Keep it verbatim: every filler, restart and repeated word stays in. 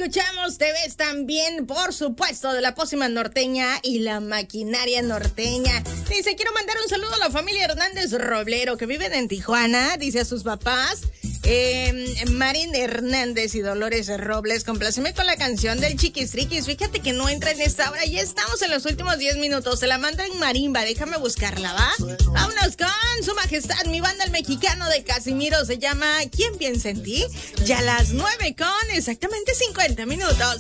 escuchamos, te ves también, por supuesto, de la Pócima Norteña y la Maquinaria Norteña. Dice, quiero mandar un saludo a la familia Hernández Roblero, que viven en Tijuana. Dice a sus papás, eh, Marín Hernández y Dolores Robles, compláceme con la canción del Chiquistriquis. Fíjate que no entra en esta hora, ya estamos en los últimos diez minutos. Se la manda en marimba, déjame buscarla, ¿va? Vámonos con Su Majestad, mi banda el mexicano de Casimiro, se llama ¿Quién piensa en ti? Ya a las nueve con exactamente cincuenta minutos.